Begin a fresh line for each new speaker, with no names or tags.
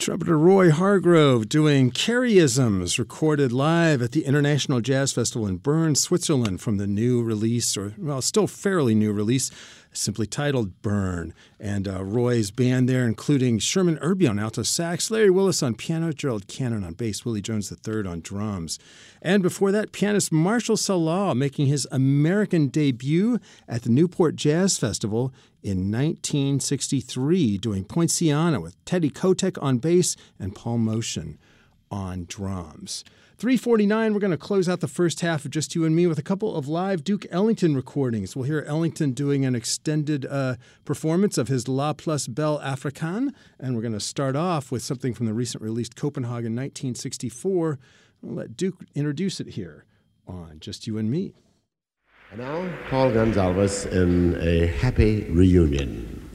Trumpeter Roy Hargrove doing Carryisms, recorded live at the International Jazz Festival in Bern, Switzerland, from the new release, or, well, still fairly new release, simply titled Burn. And Roy's band there, including Sherman Irby on alto sax, Larry Willis on piano, Gerald Cannon on bass, Willie Jones III on drums. And before that, pianist Marshall Salah making his American debut at the Newport Jazz Festival in 1963, doing Poinciana with Teddy Kotek on bass and Paul Motion on drums. 3:49, we're going to close out the first half of Just You and Me with a couple of live Duke Ellington recordings. We'll hear Ellington doing an extended performance of his La Plus Belle Africaine, and we're going to start off with something from the recent released Copenhagen 1964. We'll let Duke introduce it here on Just You and Me.
And now, Paul Gonsalves in a happy reunion.